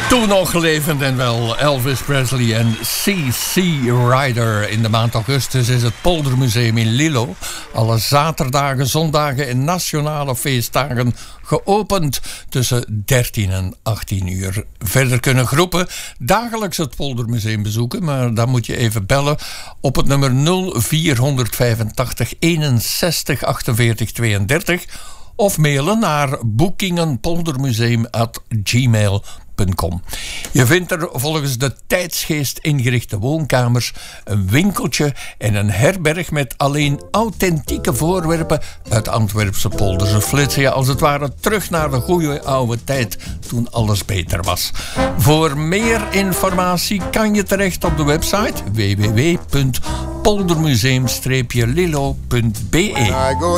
Toen nog levend en wel Elvis Presley en C.C. Rider. In de maand augustus is het Poldermuseum in Lillo alle zaterdagen, zondagen en nationale feestdagen geopend tussen 13 en 18 uur. Verder kunnen groepen dagelijks het Poldermuseum bezoeken, maar dan moet je even bellen op het nummer 0485 61 48 32 of mailen naar boekingenpoldermuseum@gmail.com. Je vindt er volgens de tijdsgeest ingerichte woonkamers, een winkeltje en een herberg met alleen authentieke voorwerpen uit Antwerpse polders. Of flitsen je als het ware terug naar de goede oude tijd toen alles beter was. Voor meer informatie kan je terecht op de website www.poldermuseum-lillo.be.